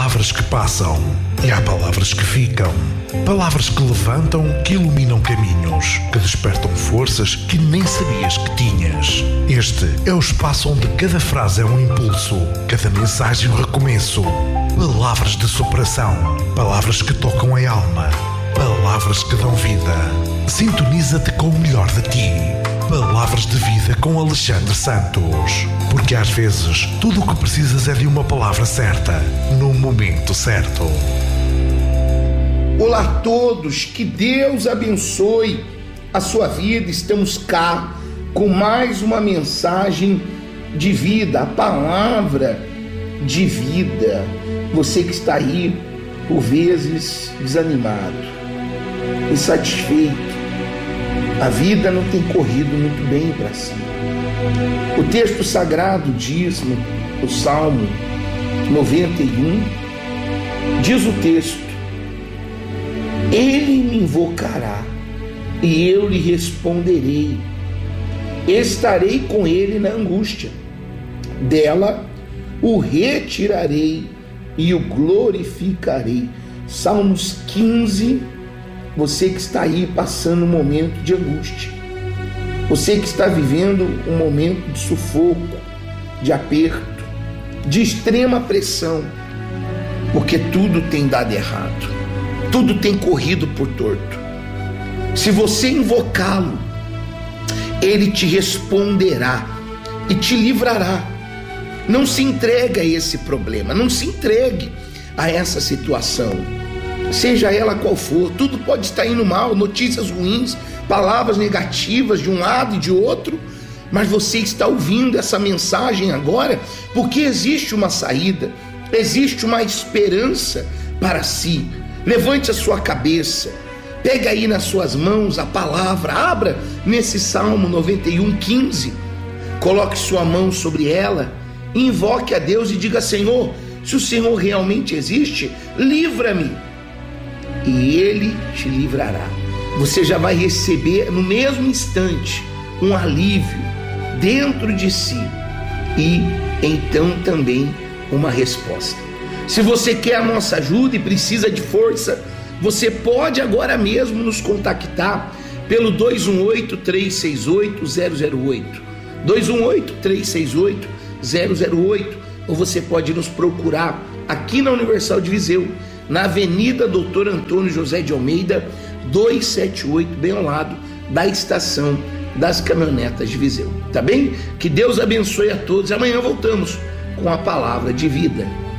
palavras que passam e há palavras que ficam. Palavras que levantam, que iluminam caminhos, que despertam forças que nem sabias que tinhas. Este é o espaço onde cada frase é um impulso, cada mensagem um recomeço. Palavras de superação, palavras que tocam a alma, palavras que dão vida. Sintoniza-te com o melhor de ti. Palavras de vida com Alexandre Santos. Porque às vezes tudo o que precisas é de uma palavra certa, no momento certo. Olá a todos, que Deus abençoe a sua vida. Estamos cá com mais uma mensagem de vida, a palavra de vida. Você que está aí, por vezes, desanimado, insatisfeito, a vida não tem corrido muito bem para si. O texto sagrado diz no Salmo 91, diz o texto: Ele me invocará e eu lhe responderei, estarei com ele na angústia, dela o retirarei e o glorificarei. Salmos 15. Você que está aí passando um momento de angústia, você que está vivendo um momento de sufoco, de aperto, de extrema pressão, porque tudo tem dado errado, tudo tem corrido por torto. Se você invocá-lo, ele te responderá e te livrará. Não se entregue a esse problema, não se entregue a essa situação, seja ela qual for. Tudo pode estar indo mal, notícias ruins, palavras negativas de um lado e de outro, mas você está ouvindo essa mensagem agora porque existe uma saída, existe uma esperança para si. Levante a sua cabeça, pega aí nas suas mãos a palavra, abra nesse Salmo 91, 15, coloque sua mão sobre ela, invoque a Deus e diga: Senhor, se o Senhor realmente existe, livra-me, e Ele te livrará. Você já vai receber no mesmo instante um alívio dentro de si e então também uma resposta. Se você quer a nossa ajuda e precisa de força, você pode agora mesmo nos contactar pelo 218-368-008, 218-368-008, ou você pode nos procurar aqui na Universal de Viseu, na Avenida Doutor Antônio José de Almeida, 278, bem ao lado da estação das caminhonetas de Viseu, tá bem? Que Deus abençoe a todos. Amanhã voltamos com a palavra de vida.